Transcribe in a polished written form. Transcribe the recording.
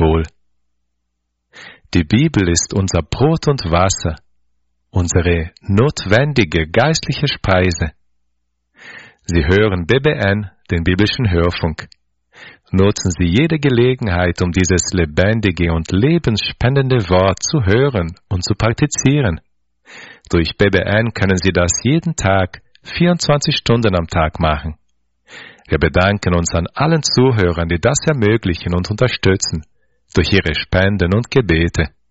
wohl. Die Bibel ist unser Brot und Wasser, unsere notwendige geistliche Speise. Sie hören BBN, den biblischen Hörfunk. Nutzen Sie jede Gelegenheit, um dieses lebendige und lebensspendende Wort zu hören und zu praktizieren. Durch BBN können Sie das jeden Tag, 24 Stunden am Tag machen. Wir bedanken uns an allen Zuhörern, die das ermöglichen und unterstützen, durch ihre Spenden und Gebete.